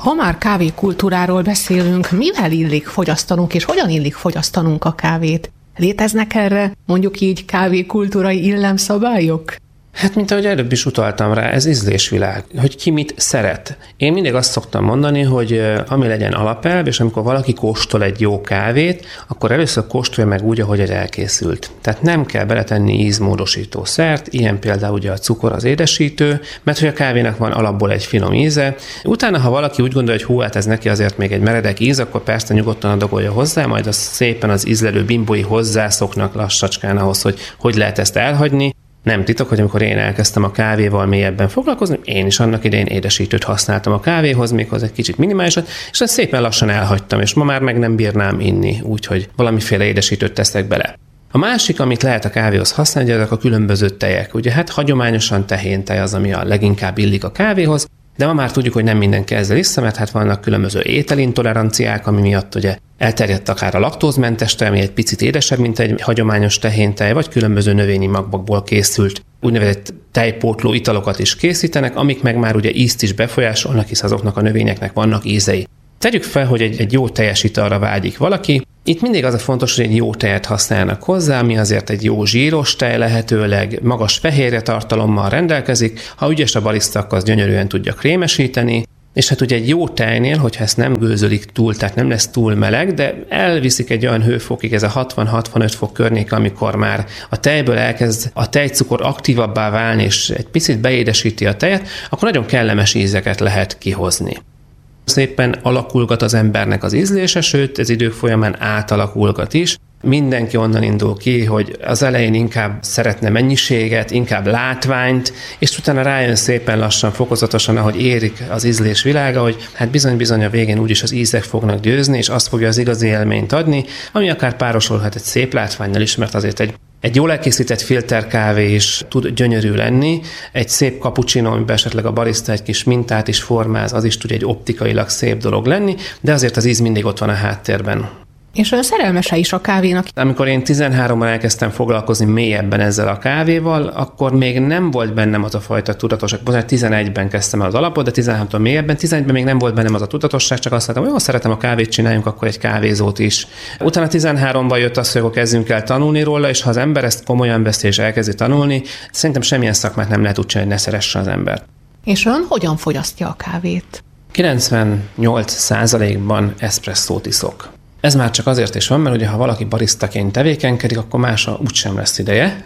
Ha már kávékultúráról beszélünk, mivel illik fogyasztanunk, és hogyan illik fogyasztanunk a kávét? Léteznek erre, mondjuk így, kávékultúrai illemszabályok? Hát, mint ahogy előbb is utaltam rá, ez ízlésvilág, hogy ki mit szeret. Én mindig azt szoktam mondani, hogy ami legyen alapelv, és amikor valaki kóstol egy jó kávét, akkor először kóstolja meg úgy, ahogy elkészült. Tehát nem kell beletenni ízmódosító szert, ilyen például ugye a cukor, az édesítő, mert hogy a kávénak van alapból egy finom íze. Utána, ha valaki úgy gondolja, hogy hát ez neki azért még egy meredek íz, akkor persze nyugodtan adagolja hozzá, majd az szépen az ízlelő bimbói hozzászoknak lassacskán ahhoz, hogy lehet ezt elhagyni. Nem titok, hogy amikor én elkezdtem a kávéval mélyebben foglalkozni, én is annak idején édesítőt használtam a kávéhoz, méghozzá egy kicsit minimálisat, és ezt szépen lassan elhagytam, és ma már meg nem bírnám inni, úgyhogy valamiféle édesítőt teszek bele. A másik, amit lehet a kávéhoz használni, ezek a különböző tejek. Ugye hát hagyományosan tehéntej az, ami a leginkább illik a kávéhoz, de ma már tudjuk, hogy nem mindenki ezzel iszza, mert hát vannak különböző ételintoleranciák, ami miatt ugye elterjedt akár a laktózmentes tej, ami egy picit édesebb, mint egy hagyományos tehéntej, vagy különböző növényi magvakból készült úgynevezett tejpótló italokat is készítenek, amik meg már ugye ízt is befolyásolnak, hisz azoknak a növényeknek vannak ízei. Tegyük fel, hogy egy jó tejes italra vágyik valaki. Itt mindig az a fontos, hogy egy jó tejet használnak hozzá, ami azért egy jó zsíros tej, lehetőleg magas fehérje tartalommal rendelkezik. Ha ügyes a bariszta, akkor az gyönyörűen tudja krémesíteni. És hát ugye egy jó tejnél, hogyha ezt nem gőzölik túl, tehát nem lesz túl meleg, de elviszik egy olyan hőfokig, ez a 60-65 fok környéke, amikor már a tejből elkezd a tejcukor aktívabbá válni, és egy picit beédesíti a tejet, akkor nagyon kellemes ízeket lehet kihozni. Szépen alakulgat az embernek az ízlése, sőt, ez idők folyamán átalakulgat is. Mindenki onnan indul ki, hogy az elején inkább szeretne mennyiséget, inkább látványt, és utána rájön szépen lassan, fokozatosan, ahogy érik az ízlés világa, hogy hát bizony a végén úgyis az ízek fognak győzni, és azt fogja az igazi élményt adni, ami akár párosulhat egy szép látványnal is, mert azért egy jól elkészített filterkávé is tud gyönyörű lenni, egy szép cappuccino, amiben esetleg a barista egy kis mintát is formáz, az is tud egy optikailag szép dolog lenni, de azért az íz mindig ott van a háttérben. És olyan szerelmese is a kávénak. Amikor én 13-ban elkezdtem foglalkozni mélyebben ezzel a kávéval, akkor még nem volt bennem az a fajta tudatosság. Bocsánat, 11-ben kezdtem el az alapot, de 13-tól mélyebben, 11-ben még nem volt bennem az a tudatosság, csak azt láttam, hogy szeretem a kávét, csináljunk akkor egy kávézót is. Utána 13-ban jött az, hogy akkor kezdjünk el tanulni róla, és ha az ember ezt komolyan veszi és elkezdi tanulni, szerintem semmilyen szakmát nem lehet úgy csinálni, hogy ne szeresse az ember. És ön hogyan fogyasztja a kávét? 98%-ban eszpresszót iszok. Ez már csak azért is van, mert ugye ha valaki barisztaként tevékenykedik, akkor másra úgysem lesz ideje.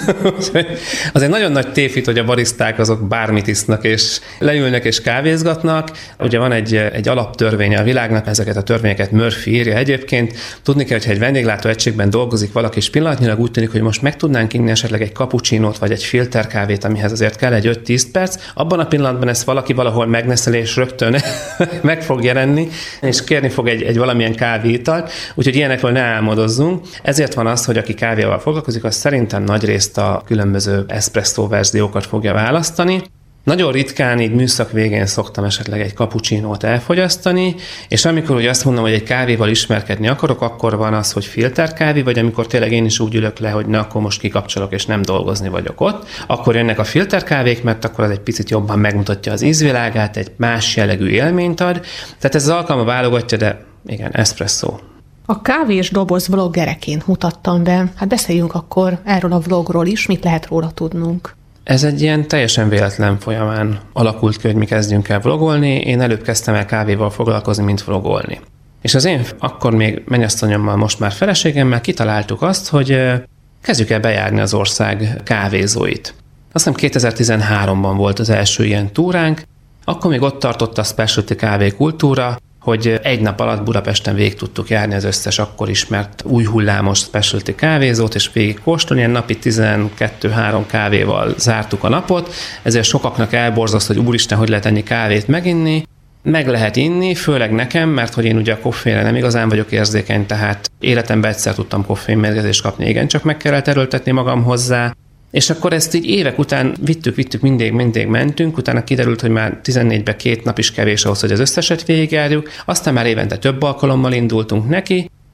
Az egy nagyon nagy tévhit, hogy a bariszták azok bármit isznak, és leülnek és kávézgatnak. Ugye van egy alaptörvénye a világnak, ezeket a törvényeket Murphy írja egyébként. Tudni kell, hogyha egy vendéglátó egységben dolgozik valaki, és pillanatnyilag úgy tűnik, hogy most meg tudnánk inni esetleg egy cappuccinót, vagy egy filterkávét, amihez azért kell egy 5-10 perc. Abban a pillanatban ezt valaki valahol megneszel, és rögtön meg fog jelenni, és kérni fog egy valamilyen kávét. Úgyhogy ilyenekről ne álmodozzunk. Ezért van az, hogy aki kávéval foglalkozik, az szerintem nagyrészt a különböző espresszó verziókat fogja választani. Nagyon ritkán így műszak végén szoktam esetleg egy cappuccinót elfogyasztani, és amikor ugye azt mondom, hogy egy kávéval ismerkedni akarok, akkor van az, hogy filterkávé, vagy amikor tényleg én is úgy ülök le, hogy na, akkor most kikapcsolok és nem dolgozni vagyok ott, akkor jönnek a filterkávék, mert akkor az egy picit jobban megmutatja az ízvilágát, egy más jellegű élményt ad. Tehát ez az alkalma válogatja, de igen, eszpresszó. A kávés doboz vloggereként mutattam be. Hát beszéljünk akkor erről a vlogról is, mit lehet róla tudnunk. Ez egy ilyen teljesen véletlen folyamán alakult ki, hogy mi kezdjünk el vlogolni. Én előbb kezdtem el kávéval foglalkozni, mint vlogolni. És az én akkor még mennyasszonyommal, most már feleségemmel kitaláltuk azt, hogy kezdjük el bejárni az ország kávézóit. Azt hiszem 2013-ban volt az első ilyen túránk, akkor még ott tartott a specialty kávékultúra, hogy egy nap alatt Budapesten végig tudtuk járni az összes akkor ismert új hullámos specialty kávézót, és végig kóstolni, ilyen napi 12-3 kávéval zártuk a napot, ezért sokaknak elborzaszt, hogy úristen, hogy lehet ennyi kávét meginni. Meg lehet inni, főleg nekem, mert hogy én ugye a koffeinre nem igazán vagyok érzékeny, tehát életemben egyszer tudtam koffeinmérgezést kapni, igen, csak meg kellett erőltetni magam hozzá. És akkor ezt így évek után vittük, mindig mentünk, utána kiderült, hogy már 14-ben 2 nap is kevés ahhoz, hogy az összeset végigjárjuk, aztán már évente több alkalommal indultunk neki,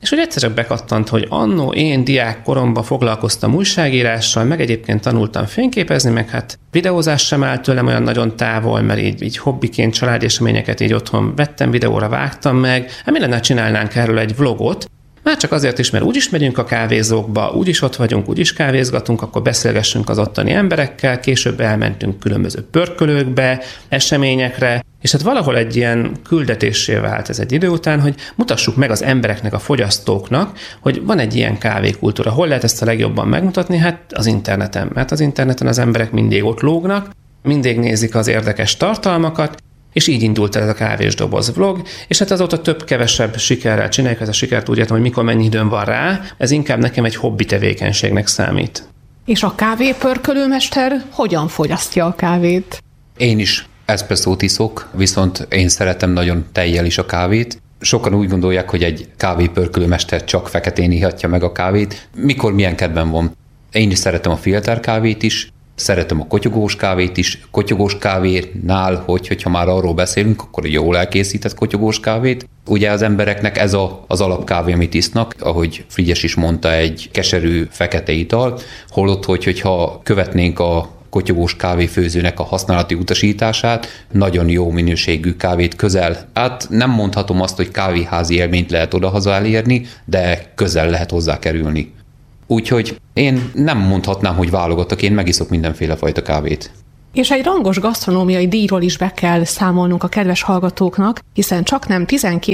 És hogy egyszer csak bekattant, hogy annó én diákkoromban foglalkoztam újságírással, meg egyébként tanultam fényképezni, meg hát videózás sem állt tőlem olyan nagyon távol, mert így hobbiként családi eseményeket így otthon vettem, videóra vágtam meg. Hát mi lenne, csinálnánk erről egy vlogot, már csak azért is, mert úgyis megyünk a kávézókba, úgyis ott vagyunk, úgyis kávézgatunk, akkor beszélgessünk az ottani emberekkel, később elmentünk különböző pörkölőkbe, eseményekre, és hát valahol egy ilyen küldetésé vált ez egy idő után, hogy mutassuk meg az embereknek, a fogyasztóknak, hogy van egy ilyen kávékultúra. Hol lehet ezt a legjobban megmutatni? Hát az interneten, mert az interneten az emberek mindig ott lógnak, mindig nézik az érdekes tartalmakat, és így indult ez a kávésdoboz vlog, és hát azóta több-kevesebb sikerrel csináljuk, ez a sikert úgy értem, hogy mikor mennyi időm van rá, ez inkább nekem egy hobbi tevékenységnek számít. És a kávépörkölőmester hogyan fogyasztja a kávét? Én is eszpresszót iszok, viszont én szeretem nagyon tejjel is a kávét. Sokan úgy gondolják, hogy egy kávépörkölőmester csak feketén ihatja meg a kávét. Mikor milyen kedvem van? Én is szeretem a filterkávét is, szeretem a kotyogós kávét is. Kotyogós kávénál, hogyha már arról beszélünk, akkor jól elkészített kotyogós kávét. Ugye az embereknek ez az alapkávé, amit isznak, ahogy Frigyes is mondta, egy keserű fekete ital, holott, hogyha követnénk a kotyogós kávéfőzőnek a használati utasítását, nagyon jó minőségű kávét közel. Hát nem mondhatom azt, hogy kávéházi élményt lehet odahaza elérni, de közel lehet hozzá kerülni. Úgyhogy én nem mondhatnám, hogy válogatok, én megiszok mindenféle fajta kávét. És egy rangos gasztronómiai díjról is be kell számolnunk a kedves hallgatóknak, hiszen csaknem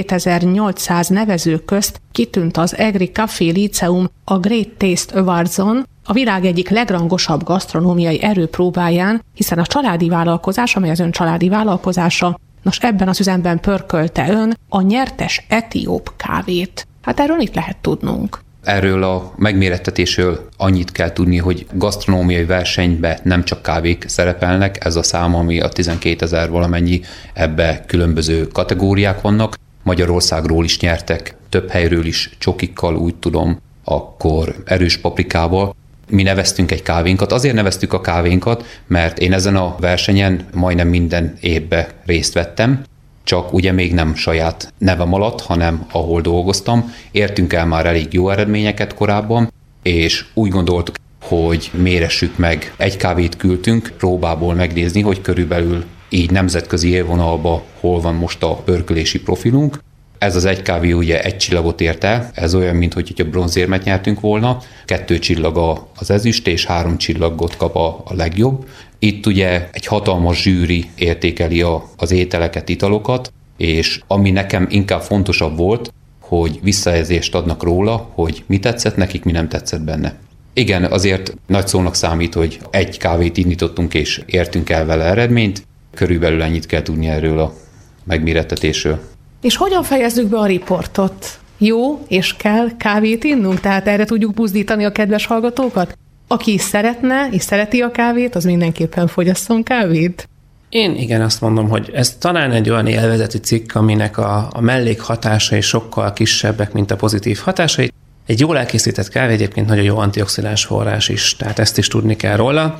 12.800 nevező közt kitűnt az Egri Café Lyceum a Great Taste Awards-on, a világ egyik legrangosabb gasztronómiai erőpróbáján, hiszen a családi vállalkozás, amely az ön családi vállalkozása, nos ebben az üzemben pörkölte ön a nyertes etióp kávét. Hát erről mit lehet tudnunk? Erről a megmérettetésről annyit kell tudni, hogy gasztronómiai versenyben nem csak kávék szerepelnek, ez a szám, ami a 12.000 valamennyi, ebbe különböző kategóriák vannak. Magyarországról is nyertek, több helyről is csokikkal, úgy tudom, akkor erős paprikával. Mi neveztünk egy kávénkat, azért neveztük a kávénkat, mert én ezen a versenyen majdnem minden évben részt vettem, csak ugye még nem saját nevem alatt, hanem ahol dolgoztam. Értünk el már elég jó eredményeket korábban, és úgy gondoltuk, hogy méressük meg. Egy kávét küldtünk próbából megnézni, hogy körülbelül így nemzetközi élvonalban hol van most a pörkölési profilunk. Ez az egy kávé ugye 1 csillagot ért el, ez olyan, mintha bronzérmet nyertünk volna, 2 csillag az ezüst, és 3 csillagot kap a legjobb. Itt ugye egy hatalmas zsűri értékeli az ételeket, italokat, és ami nekem inkább fontosabb volt, hogy visszajelzést adnak róla, hogy mi tetszett nekik, mi nem tetszett benne. Igen, azért nagy szónak számít, hogy egy kávét indítottunk, és értünk el vele eredményt, körülbelül ennyit kell tudni erről a megmérettetésről. És hogyan fejezzük be a riportot? Jó, és kell kávét innunk? Tehát erre tudjuk buzdítani a kedves hallgatókat? Aki szeretne, és szereti a kávét, az mindenképpen fogyasszon kávét? Én igen, azt mondom, hogy ez talán egy olyan élvezeti cikk, aminek a mellékhatásai sokkal kisebbek, mint a pozitív hatásai. Egy jól elkészített kávé egyébként nagyon jó antioxidáns forrás is, tehát ezt is tudni kell róla.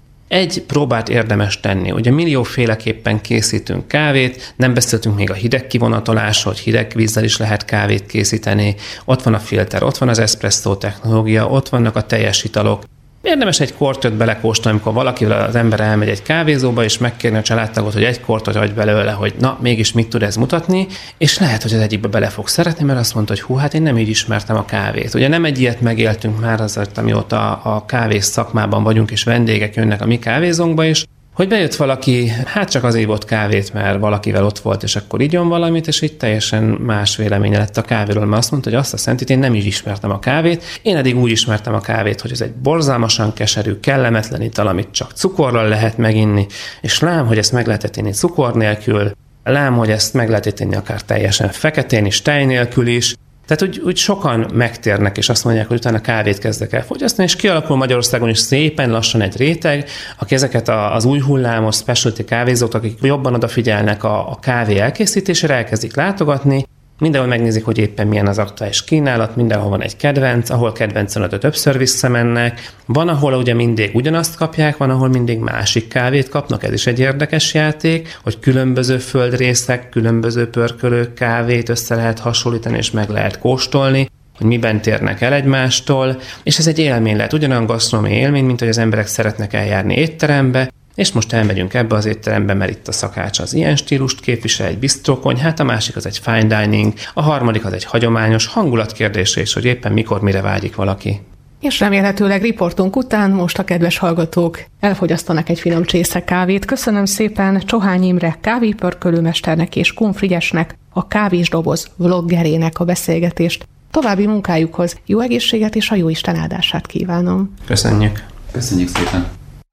Egy próbát érdemes tenni. Ugye millióféleképpen készítünk kávét, nem beszéltünk még a hideg kivonatolásról, hogy hideg vízzel is lehet kávét készíteni. Ott van a filter, ott van az espresszó technológia, ott vannak a teljes italok. Érdemes egy kortyot belekóstolni, amikor valakivel az ember elmegy egy kávézóba, és megkérni a családtagot, hogy egy kortyot adj belőle, hogy na, mégis mit tud ez mutatni, és lehet, hogy az egyikbe bele fog szeretni, mert azt mondta, hogy hú, hát én nem így ismertem a kávét. Ugye nem egy ilyet megéltünk már azért, amióta a kávés szakmában vagyunk, és vendégek jönnek a mi kávézónkba is, hogy bejött valaki, hát csak azért volt kávét, mert valakivel ott volt, és akkor igyon valamit, és így teljesen más véleménye lett a kávéről, mert azt mondta, hogy azt a szentit én nem is ismertem a kávét. Én eddig úgy ismertem a kávét, hogy ez egy borzalmasan keserű, kellemetlen ital, amit csak cukorral lehet meginni, és lám, hogy ezt meg lehetett inni cukor nélkül, lám, hogy ezt meg lehetett inni akár teljesen feketén is, tej nélkül is. Tehát úgy sokan megtérnek, és azt mondják, hogy utána kávét kezdek el fogyasztani, és kialakul Magyarországon is szépen lassan egy réteg, aki ezeket az új hullámos specialty kávézók, akik jobban odafigyelnek a kávé elkészítésére, elkezdik látogatni, mindenhol megnézik, hogy éppen milyen az aktuális kínálat, mindenhol van egy kedvenc, ahol kedvencen oda többször visszamennek, van, ahol ugye mindig ugyanazt kapják, van, ahol mindig másik kávét kapnak, ez is egy érdekes játék, hogy különböző földrészek, különböző pörkölők kávét össze lehet hasonlítani, és meg lehet kóstolni. hogy miben térnek el egymástól, és ez egy élmény lehet, ugyanolyan gasztronómiai élmény, mint hogy az emberek szeretnek eljárni étterembe, és most elmegyünk ebbe az étterembe, mert itt a szakács az ilyen stílust képvisel, egy bistrókonyhát, a másik az egy fine dining, a harmadik az egy hagyományos hangulatkérdése is, hogy éppen mikor, mire vágyik valaki. És remélhetőleg riportunk után most a kedves hallgatók elfogyasztanak egy finom csésze kávét. Köszönöm szépen Csohány Imre kávépörkölőmesternek és Kun Frigyesnek, a Kávésdoboz vloggerének a beszélgetést. További munkájukhoz jó egészséget és a jóisten áldását kívánom. Köszönjük. Köszönjük szépen.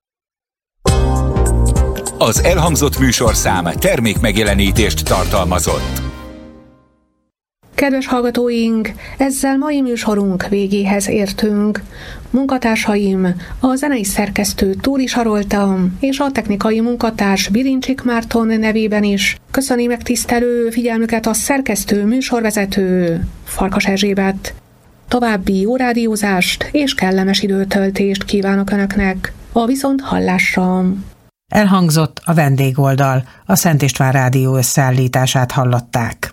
Az elhangzott műsorszám termékmegjelenítést tartalmazott. Kedves hallgatóink, ezzel mai műsorunk végéhez értünk. Munkatársaim, a zenei szerkesztő Túri Sarolta és a technikai munkatárs Birincsik Márton nevében is köszöni megtisztelő figyelmüket a szerkesztő műsorvezető Farkas Erzsébet. További jó rádiózást és kellemes időtöltést kívánok Önöknek. A viszonthallásra! Elhangzott a vendégoldal, a Szent István Rádió összeállítását hallották.